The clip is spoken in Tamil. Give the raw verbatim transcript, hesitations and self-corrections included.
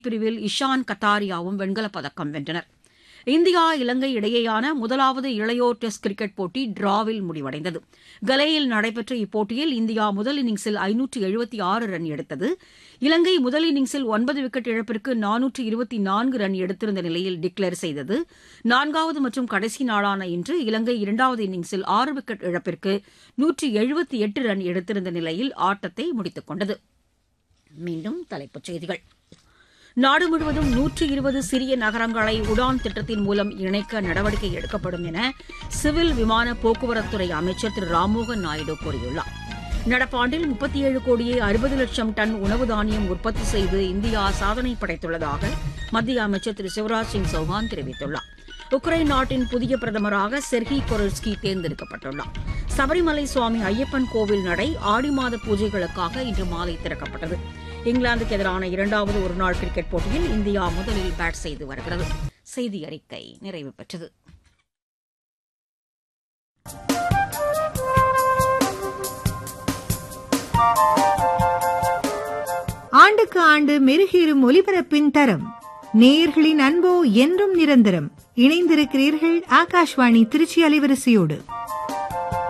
பிரிவில் இஷான் கத்தாரியாவும் வெண்கலப் பதக்கம் வென்றனர். இந்தியா இலங்கை இடையேயான முதலாவது இளையோர் டெஸ்ட் கிரிக்கெட் போட்டி டிராவில் முடிவடைந்தது. கலேயில் நடைபெற்ற இப்போட்டியில் இந்தியா முதல் இன்னிங்ஸில் ஐநூற்று எழுபத்தி ஆறு ரன் எடுத்தது. இலங்கை முதல் இன்னிங்ஸில் ஒன்பது விக்கெட் இழப்பிற்கு நானூற்று இருபத்தி நான்கு ரன் எடுத்திருந்த நிலையில் டிக்ளேர் செய்தது. நான்காவது மற்றும் கடைசி நாளான இன்று இலங்கை இரண்டாவது இன்னிங்ஸில் ஆறு விக்கெட் இழப்பிற்கு நூற்று எழுபத்தி எட்டு ரன் எடுத்திருந்த நிலையில் ஆட்டத்தை முடித்துக் கொண்டது. மீண்டும் தலைப்புச் செய்திகள். நாடு முழுவதும் நூற்று இருபது சிறிய நகரங்களை உடான் திட்டத்தின் மூலம் இணைக்க நடவடிக்கை எடுக்கப்படும் என சிவில் விமான போக்குவரத்துறை அமைச்சர் திரு ராம்மோகன் நாயுடு கூறியுள்ளார். நடப்பாண்டில் முப்பத்தி ஏழு கோடியே அறுபது லட்சம் டன் உணவு தானியம் உற்பத்தி செய்து இந்தியா சாதனை படைத்துள்ளதாக மத்திய அமைச்சர் திரு சிவராஜ் சிங் சௌஹான் தெரிவித்துள்ளார். உக்ரைன் நாட்டின் புதிய பிரதமராக செர்ஹி கொரல்ஸ்கி தேர்ந்தெடுக்கப்பட்டுள்ளார். சபரிமலை சுவாமி ஐயப்பன் கோவில் நடை ஆடி மாத பூஜைகளுக்காக இன்று மாலை திறக்கப்பட்டது. இங்கிலாந்துக்கு எதிரான இரண்டாவது ஒருநாள் கிரிக்கெட் போட்டியில் இந்தியா முதலில் பேட் செய்து வருகிறது. செய்தி அறிக்கை நிறைவு பெற்றது. ஆண்டுக்கு ஆண்டு மெருகேறும் ஒலிபரப்பின் தரம். நேயர்களின் அன்போ என்றும் நிரந்தரம். இணைந்திருக்கிறீர்கள் ஆகாஷ்வாணி திருச்சி அலைவரிசையோடு.